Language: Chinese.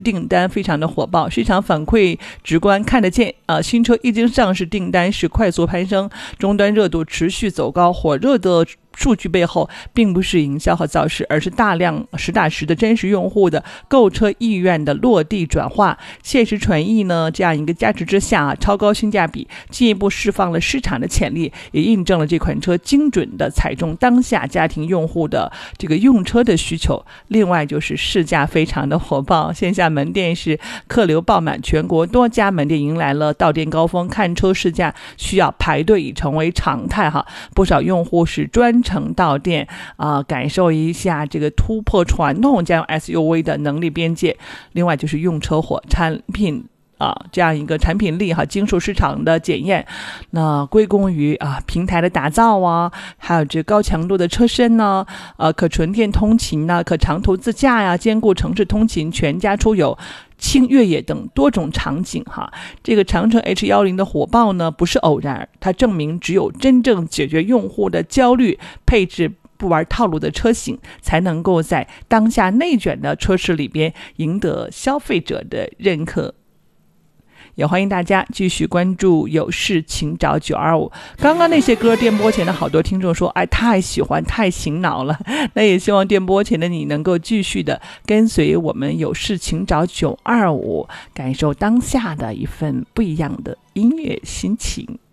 订单非常的火爆，市场反馈直观看得见新车一经上市，订单是快速攀升，终端热度持续走高。火热的数据背后并不是营销和造势，而是大量实打实的真实用户的购车意愿的落地转化。现实传译呢，这样一个加持之下超高性价比进一步释放了市场的潜力，也印证了这款车精准的踩中当下家庭用户的这个用车的需求。另外就是试驾非常的火爆，线下门店是客流爆满，全国多家门店迎来了到店高峰，看车试驾需要排队已成为常态哈。不少用户是专程到店感受一下这个突破传统家用 SUV 的能力边界。另外就是用车火，产品这样一个产品力经受市场的检验，那归功于平台的打造还有这高强度的车身呢，可纯电通勤可长途自驾兼顾城市通勤、全家出游、轻越野等多种场景这个长城 H10 的火爆呢不是偶然，它证明只有真正解决用户的焦虑，配置不玩套路的车型，才能够在当下内卷的车市里边赢得消费者的认可。也欢迎大家继续关注有事请找925。刚刚那些歌电波前的好多听众说太喜欢太醒脑了，那也希望电波前的你能够继续的跟随我们有事请找925，感受当下的一份不一样的音乐心情。